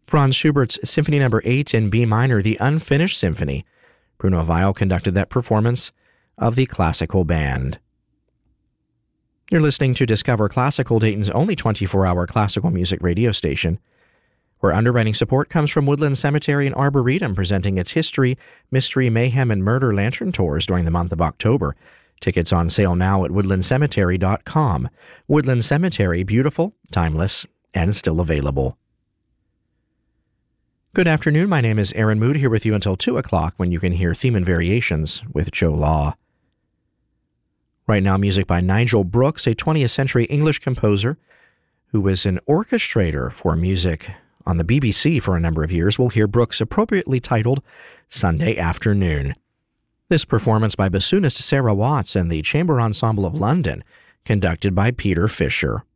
Franz Schubert's Symphony No. 8 in B minor, the Unfinished Symphony. Bruno Weil conducted that performance of the classical band. You're listening to Discover Classical, Dayton's only 24-hour classical music radio station, where underwriting support comes from Woodland Cemetery and Arboretum, presenting its History, Mystery, Mayhem, and Murder Lantern Tours during the month of October. Tickets on sale now at woodlandcemetery.com. Woodland Cemetery, beautiful, timeless, and still available. Good afternoon, my name is Aaron Mood, here with you until 2 o'clock when you can hear Theme and Variations with Joe Law. Right now, music by Nigel Brooks, a 20th century English composer who was an orchestrator for music on the BBC for a number of years. We'll hear Brooks appropriately titled Sunday Afternoon. This performance by bassoonist Sarah Watts and the Chamber Ensemble of London, conducted by Peter Fisher.